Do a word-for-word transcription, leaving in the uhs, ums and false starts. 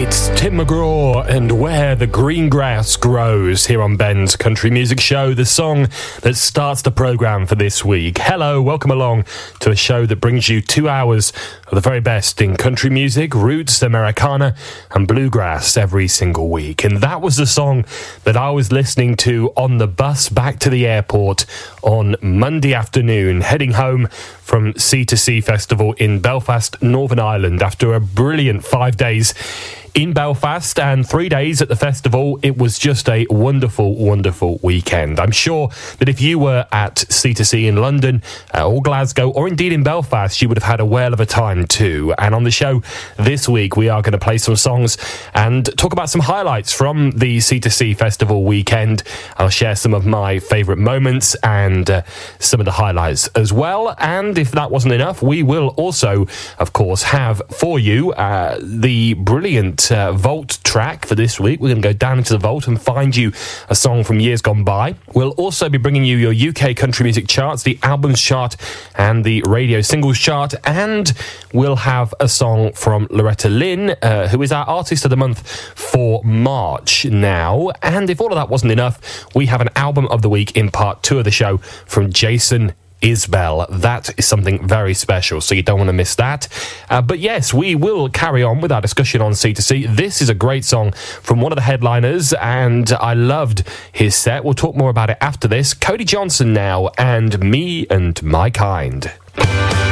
It's Tim McGraw and Where the Green Grass Grows here on Ben's Country Music Show, the song that starts the programme for this week. Hello, welcome along to a show that brings you two hours of the very best in country music, roots, Americana and bluegrass every single week. And that was the song that I was listening to on the bus back to the airport on Monday afternoon, heading home from C two C Festival in Belfast, Northern Ireland, after a brilliant five days in Belfast and three days at the festival. It was just a wonderful, wonderful weekend. I'm sure that if you were at C two C in London uh, or Glasgow or indeed in Belfast, you would have had a whale of a time too. And on the show this week, we are going to play some songs and talk about some highlights from the C two C Festival weekend. I'll share some of my favourite moments and uh, some of the highlights as well. And if that wasn't enough, we will also, of course, have for you uh, the brilliant Uh, vault track for this week. We're going to go down into the vault and find you a song from years gone by. We'll also be bringing you your U K country music charts, the albums chart and the radio singles chart, and we'll have a song from Loretta Lynn, uh, who is our artist of the month for March now. And if all of that wasn't enough, we have an album of the week in part two of the show from Jason Isbell. That is something very special, so you don't want to miss that. Uh, but yes, we will carry on with our discussion on C two C. This is a great song from one of the headliners, and I loved his set. We'll talk more about it after this. Cody Johnson now, and Me and My Kind.